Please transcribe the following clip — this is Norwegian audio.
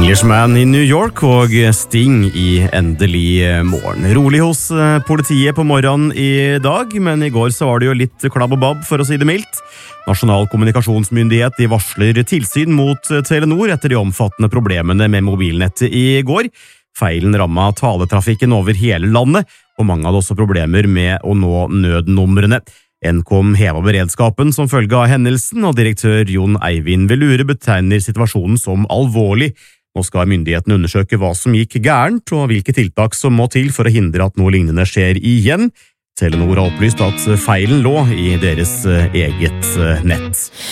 Englishman i New York og Sting i Endelig morgen. Rolig hos politiet på morgenen i dag, men i går så var det jo litt klabb og babb, for å si det mildt. Nasjonal kommunikasjonsmyndighet de varsler tilsyn mot Telenor etter de omfattende problemene med mobilnettet i går. Feilen rammet taletrafikken over hele landet, og mange hadde også problemer med å nå nødnumrene. Nkom hevet beredskapen som følge av hendelsen, og direktør Jon Eivind Velure betegner situasjonen som alvorlig. Nå skal myndighetene undersøke hva som gikk gærent, og hvilke tiltak som må til for å hindre at noe lignende skjer igjen. Telenor har opplyst at feilen lå i deres eget nett.